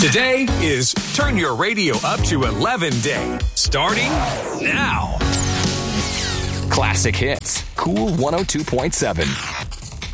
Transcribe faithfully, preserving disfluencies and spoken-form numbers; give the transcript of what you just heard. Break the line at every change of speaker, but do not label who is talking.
Today is Turn Your Radio Up to eleven Day, starting now.
Classic Hits, Cool one oh two point seven.